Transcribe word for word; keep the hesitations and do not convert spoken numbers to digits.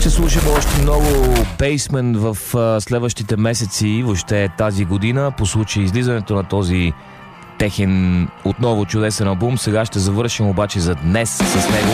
Ще слушаме още много Basement в а, следващите месеци, въобще тази година, по случай излизането на този техен отново чудесен албум. Сега ще завършим обаче за днес с него.